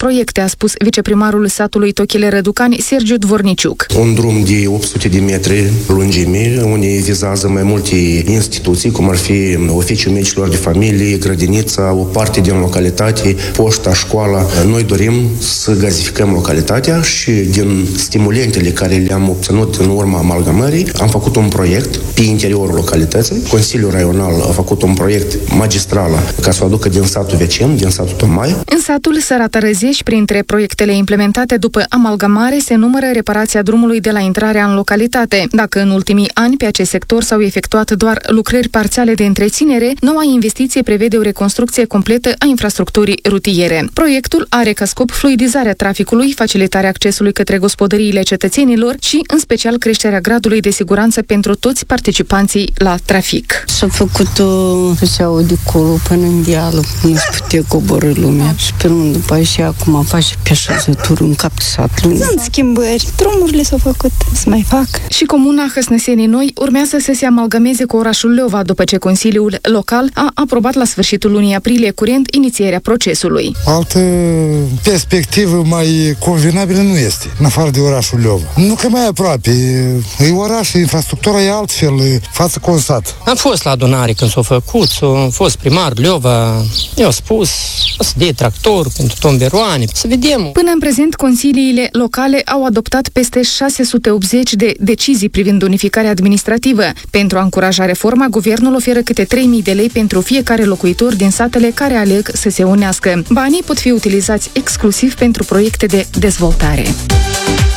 proiecte, a spus viceprimarul satului Tochile Răducani, Sergiu Dvorniciuc. Un drum de 800 de metri lungime, unde vizează mai multe instituții, cum ar fi Oficiul Medicilor de Familie, grădinița, o parte din localitate, poșta, școala. Noi dorim să gazificăm localitatea și din stimulentele care le-am obținut în urma amalgamării, am făcut un proiect pe interiorul localității. Consiliul Raional a făcut un proiect magistral ca să o aducă din satul vecin, din satul Tomai. În satul Săratărăzești, printre proiectele implementate după amalgamare, se numără reparația drumului de la intrarea în localitate. Dacă în ultimii ani pe acest sector s-au efectuat doar lucrări parțiale de întreținere, noua investiție prevede o reconstrucție completă a infrastructurii rutiere. Proiectul are ca scop fluidizarea traficului, facilitarea accesului către gospodăriile cetățenilor și, în special, creșterea gradului de siguranță pentru toți participanții la trafic. S-a făcut o rețeaua de colo până în deală, nu se putea coborî lumea. Și pe urmă, după aceea, acum face pe așezătură în cap de sat lumea. Sunt schimbări, drumurile s-au făcut, să mai fac. Și comuna Hăsnăsenii Noi urmează să se amalgameze cu orașul Leova după ce Consiliul Local a aprobat la sfârșitul lunii aprilie curent inițierea procesului. Altă perspectivă mai convenabilă nu este, în afară de orașul Leova. Nu că mai aproape, e oraș, infrastructura e altfel față cu un sat. Am fost la adunare când s-a făcut, a fost primar Leova, i-a spus să dea tractor pentru tomberoane, să vedem. Până în prezent, consiliile locale au adoptat peste 680 de decizii privind unificarea administrativă. Pentru a încuraja reforma, guvernul oferă câte 3.000 de lei pentru fiecare locuitor din satele care aleg să se unească. Banii pot fi utilizați exclusiv pentru proiecte de dezvoltare.